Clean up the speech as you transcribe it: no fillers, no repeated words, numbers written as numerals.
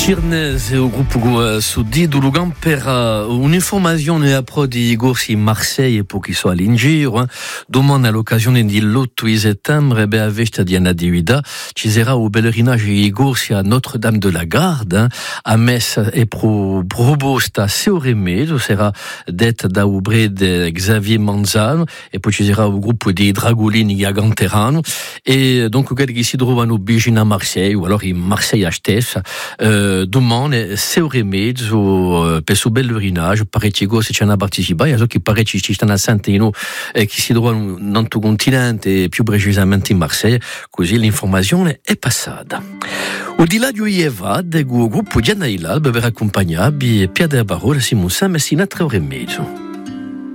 Cirnes e o gruppo Sudi do Lugan per un'informazione a pro di Gorsi Marseille e pochi so in giro. Domani all'occasione dell'8 di settembre a vesta di Anna di Vida ci sarà un pellegrinaggio di Gorsi a Notre-Dame de la Garde a messa e proposta Seoremedo sarà detta da ubre di Xavier Manzano e poi ci sarà un gruppo di Dragolini a Ganterano e donc quelli che si trovano vicino a Marseille o allora in Marseille stessa domani Seoremedo per il pellegrinaggio parecchi gosse ci hanno partecipato e so che parecchi ci stanno a Sant'Ino e che si trovano in tutto il continente più precisamente in Marseille, così l'informazione è passata. Au di là di Ievad, il gruppo di Anailal verrà accompagnato Pierre Barolo e Simon Sam e Sinatra Remedio.